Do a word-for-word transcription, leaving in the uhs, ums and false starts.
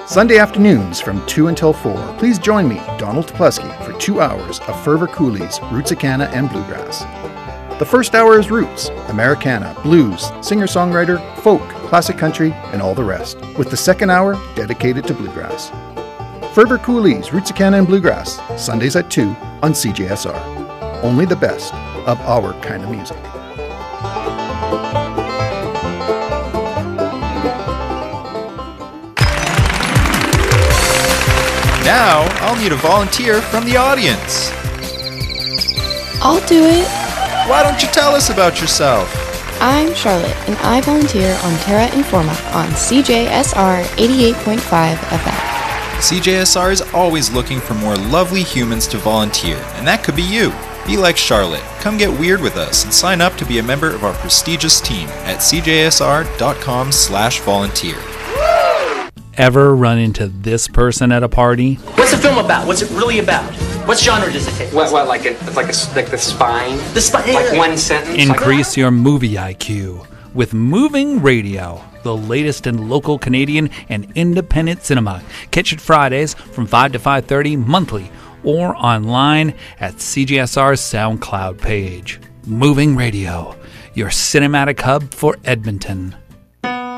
Sunday afternoons from two until four, please join me, Donald Topleski, for two hours of Fervor Cooley's Rootsicana and Bluegrass. The first hour is Roots, Americana, Blues, singer-songwriter, folk, classic country, and all the rest, with the second hour dedicated to Bluegrass. Fervor Cooley's Rootsicana and Bluegrass, Sundays at two on C J S R. Only the best of our kind of music. Now, I'll need a volunteer from the audience. I'll do it. Why don't you tell us about yourself? I'm Charlotte, and I volunteer on Terra Informa on C J S R eighty-eight point five F M. C J S R is always looking for more lovely humans to volunteer, and that could be you. Be like Charlotte. Come get weird with us and sign up to be a member of our prestigious team at c j s r dot com slash volunteer. Ever run into this person at a party? What's the film about? What's it really about? What genre does it take? What, what like a, like a, like the Spine? The Spine. Like one sentence? Increase your movie I Q with Moving Radio, the latest in local Canadian and independent cinema. Catch it Fridays from five to five thirty monthly or online at C J S R's SoundCloud page. Moving Radio, your cinematic hub for Edmonton.